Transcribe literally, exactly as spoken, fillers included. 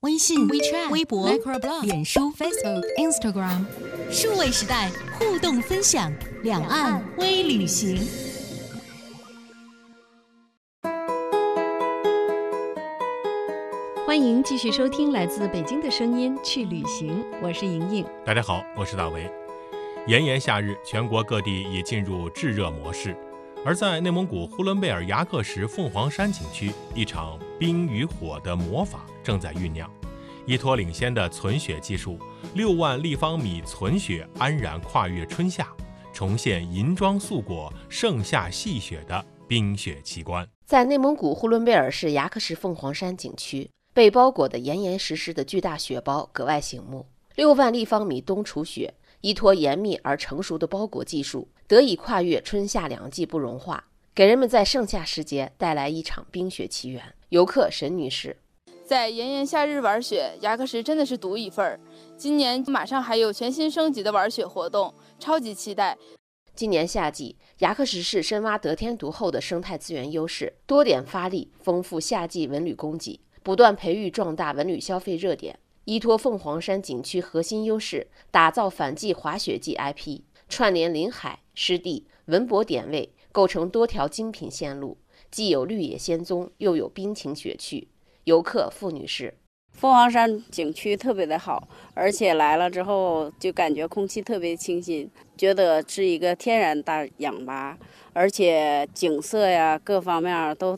微信、 WeChat、 微博、 Microblog、 脸书、 Facebook、Instagram， 数位时代互动分享，两岸微旅行。 欢迎继续收听来自北京的声音去旅行，我是莹莹。 大家好，我是大为。炎炎夏日，全国各地已进入炙热模式，而在内蒙古呼伦贝尔牙克什凤凰山景区，一场冰与火的魔法正在酝酿。依托领先的存雪技术，六万立方米存雪安然跨越春夏，重现银装素裹、盛夏细雪的冰雪奇观。 在内蒙古呼伦贝尔市牙克什凤凰山景区，被包裹得严严实实的巨大雪包格外醒目。六万立方米冬储雪，依托严密而成熟的包裹技术，得以跨越春夏两季不融化，给人们在盛夏时节带来一场冰雪奇缘。游客沈女士， 在炎炎夏日玩雪，牙克什真的是独一份儿。今年马上还有全新升级的玩雪活动，超级期待。 今年夏季，牙克什市深挖得天独厚的生态资源优势，多点发力，丰富夏季文旅供给，不断培育壮大文旅消费热点，依托凤凰山景区核心优势，打造反季滑雪季 I P， 串联临海、湿地、文博点位，构成多条精品线路，既有绿野仙踪，又有冰情雪趣。游客付女士， 凤凰山景区特别的好，而且来了之后就感觉空气特别清新，觉得是一个天然大氧吧，而且景色呀各方面都